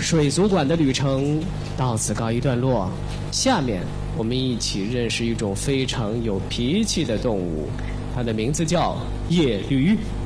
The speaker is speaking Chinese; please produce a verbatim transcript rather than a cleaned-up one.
水族馆的旅程到此告一段落。下面我们一起认识一种非常有脾气的动物，它的名字叫夜驴。